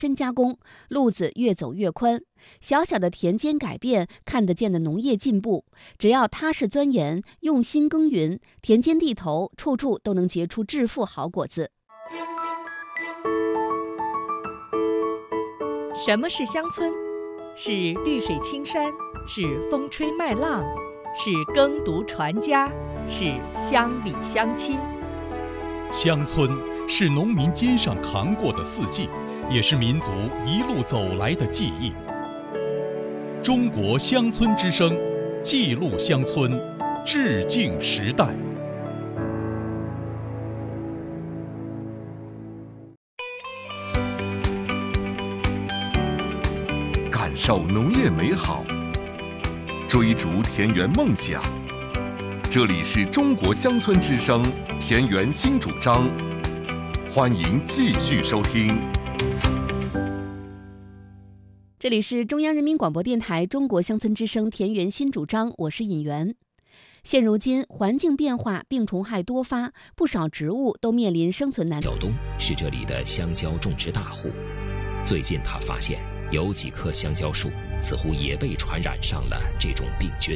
深加工，路子越走越宽。小小的田间改变，看得见的农业进步。只要踏实钻研，用心耕耘，田间地头处处都能结出致富好果子。 什么是乡村？是绿水青山，是风吹麦浪，是耕读传家，是乡里乡亲。 乡村是农民肩上扛过的四季，也是民族一路走来的记忆。中国乡村之声，记录乡村，致敬时代。 感受农业美好，追逐田园梦想。这里是中国乡村之声田园新主张，欢迎继续收听。 这里是中央人民广播电台中国乡村之声田园新主张，我是尹媛。现如今环境变化，病虫害多发，不少植物都面临生存难题。 小东是这里的香蕉种植大户，最近他发现有几棵香蕉树似乎也被传染上了这种病菌。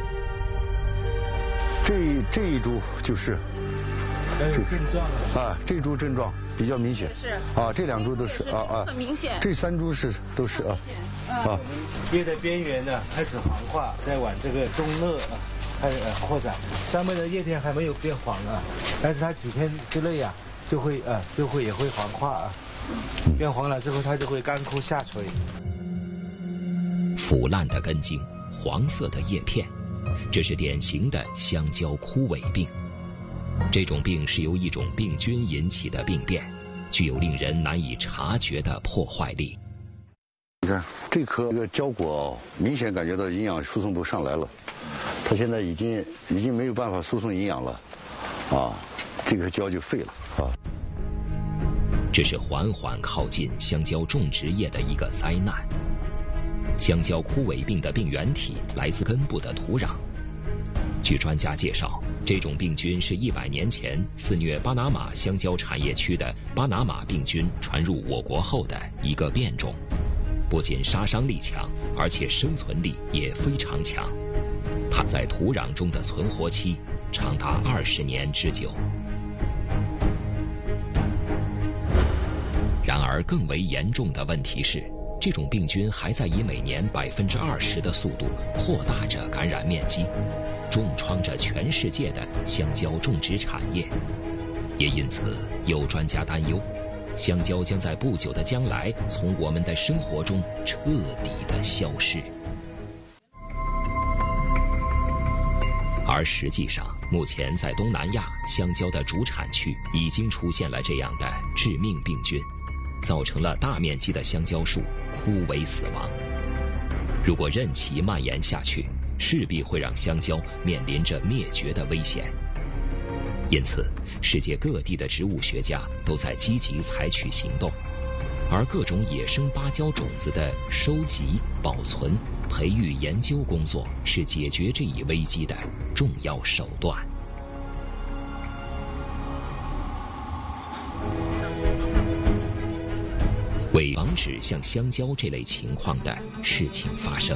这一株就是症状啊，这一株症状比较明显， 是啊，这两株都是啊， 很明显， 这3株都是啊， 叶的边缘呢开始黄化，再往这个中肋开始扩展，上面的叶片还没有变黄啊，但是它几天之内啊就会也会黄化啊，变黄了之后它就会干枯下垂。 腐烂的根茎，黄色的叶片，这是典型的香蕉枯萎病。这种病是由一种病菌引起的病变，具有令人难以察觉的破坏力。 你看这颗蕉果明显感觉到营养输送不上来了，它现在已经没有办法输送营养了，啊，这颗蕉就废了啊。 这是缓缓靠近香蕉种植业的一个灾难。香蕉枯萎病的病原体来自根部的土壤。据专家介绍，这种病菌是100年前肆虐巴拿马香蕉产业区的巴拿马病菌传入我国后的一个变种，不仅杀伤力强，而且生存力也非常强。它在土壤中的存活期长达20年之久。然而，更为严重的问题是，这种病菌还在以每年20%的速度扩大着感染面积，重创着全世界的香蕉种植产业。也因此，有专家担忧，香蕉将在不久的将来从我们的生活中彻底的消失。而实际上，目前在东南亚，香蕉的主产区已经出现了这样的致命病菌，造成了大面积的香蕉树枯萎死亡。如果任其蔓延下去，势必会让香蕉面临着灭绝的危险。因此，世界各地的植物学家都在积极采取行动，而各种野生芭蕉种子的收集、保存、培育、研究工作是解决这一危机的重要手段。为防止像香蕉这类情况的事情发生，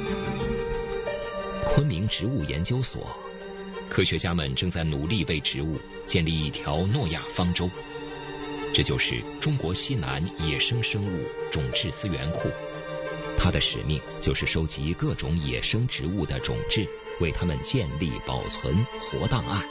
昆明植物研究所科学家们正在努力为植物建立一条诺亚方舟，这就是中国西南野生生物种质资源库。它的使命就是收集各种野生植物的种质，为它们建立保存活档案。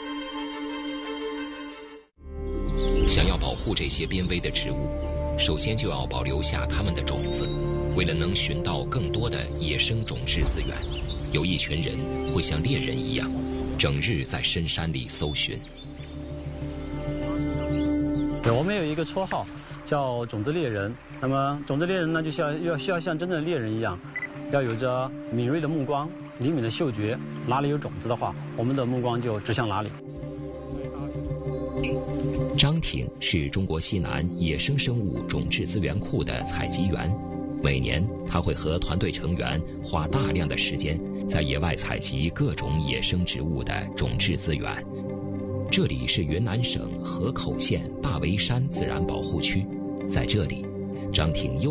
想要保护这些濒危的植物，首先就要保留下它们的种子。为了能寻到更多的野生种质资源，有一群人会像猎人一样，整日在深山里搜寻。 我们有一个绰号叫种子猎人。那么种子猎人呢，就需要像真正的猎人一样，要有着敏锐的目光、灵敏的嗅觉。哪里有种子的话，我们的目光就指向哪里。 张挺是中国西南野生生物种质资源库的采集员，每年他会和团队成员花大量的时间在野外采集各种野生植物的种质资源。这里是云南省河口县大围山自然保护区，在这里，张挺又